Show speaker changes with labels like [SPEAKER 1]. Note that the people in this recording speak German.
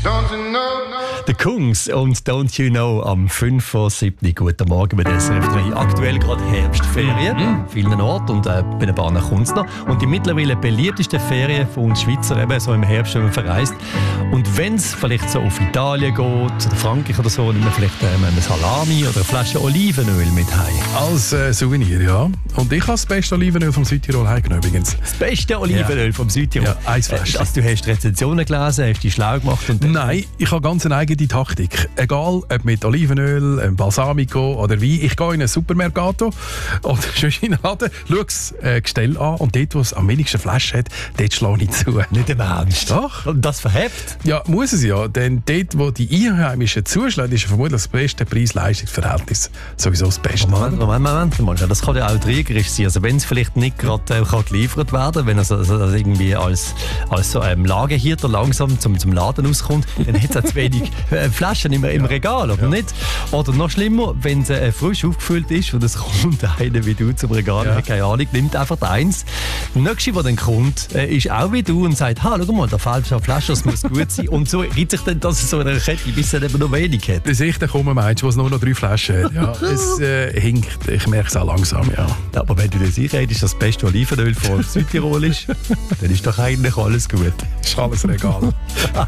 [SPEAKER 1] The Kungs und Don't You Know am 5:07. Guten Morgen mit SRF 3. Aktuell gerade Herbstferien an vielen Orten und bei ein paar kommt es noch. Und die mittlerweile beliebtesten Ferien von uns Schweizer, eben so im Herbst, wenn man verreist. Und wenn es vielleicht so auf Italien geht oder Frankreich oder so, nimmt man vielleicht eine Salami oder eine Flasche Olivenöl mit heim.
[SPEAKER 2] Als Souvenir, ja. Und ich habe das beste Olivenöl vom Südtirol heimgenommen übrigens.
[SPEAKER 1] Das beste Olivenöl vom Südtirol?
[SPEAKER 2] Ja, ein Fläschchen.
[SPEAKER 1] Also du hast Rezensionen gelesen, hast dich schlau gemacht? Und
[SPEAKER 2] Nein, ich habe ganz eine eigene Taktik. Egal, ob mit Olivenöl, Balsamico oder Wein, ich gehe in einen Supermercato oder schon in einen Laden, schaue das Gestell an und dort, wo es am wenigsten Flaschen hat, dort schlage ich zu.
[SPEAKER 1] Nicht im Ernst?
[SPEAKER 2] Doch.
[SPEAKER 1] Und das verhebt?
[SPEAKER 2] Ja, muss es ja. Denn dort, wo die Einheimischen zuschlagen, ist vermutlich das beste Preis-Leistungs-Verhältnis sowieso das Beste.
[SPEAKER 1] Moment mal. Das kann ja auch triggerisch sein. Also wenn es vielleicht nicht gerade geliefert werden, wenn es also irgendwie als so Lagerhirte langsam zum Laden auskommt, dann hat es auch zu wenig Flaschen im Regal, oder nicht? Oder noch schlimmer, wenn es frisch aufgefüllt ist und es kommt einer wie du zum Regal, hat keine Ahnung, nimmt einfach eins. Der nächste, der dann kommt, ist auch wie du und sagt, schau mal, da fehlt schon eine Flasche, das muss gut sein. Und so gibt sich dann das so in einer Kette, bis es eben noch wenig hat.
[SPEAKER 2] Das ist echt der Kummermensch, wo es nur noch 3 Flaschen hat. Ja, es hinkt, ich merke es auch langsam, ja.
[SPEAKER 1] Aber wenn du dir sicher bist, dass das beste Olivenöl von Südtirol ist, dann ist doch eigentlich alles gut.
[SPEAKER 2] Ist alles Regal.